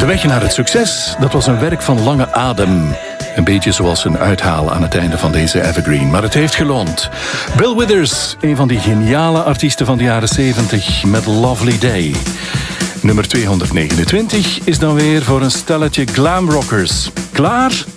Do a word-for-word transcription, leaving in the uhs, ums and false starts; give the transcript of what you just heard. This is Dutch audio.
weg naar het succes, dat was een werk van lange adem. Een beetje zoals een uithaal aan het einde van deze evergreen. Maar het heeft geloond. Bill Withers, een van die geniale artiesten van de jaren zeventig met Lovely Day. Nummer tweehonderdnegenentwintig is dan weer voor een stelletje glamrockers. Klaar?